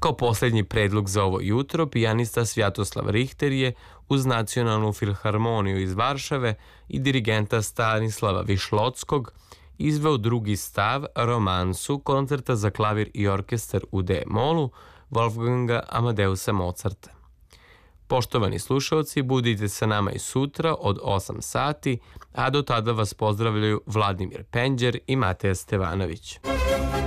Kao posljednji predlog za ovo jutro, pijanista Svjatoslav Rihter je uz Nacionalnu filharmoniju iz Varšave i dirigenta Stanislava Višlotskog izveo drugi stav romansu koncerta za klavir i orkestar u D-molu Wolfganga Amadeusa Mozarta. Poštovani slušalci, budite sa nama i sutra od 8 sati, a do tada vas pozdravljaju Vladimir Penđer i Mateja Stevanović.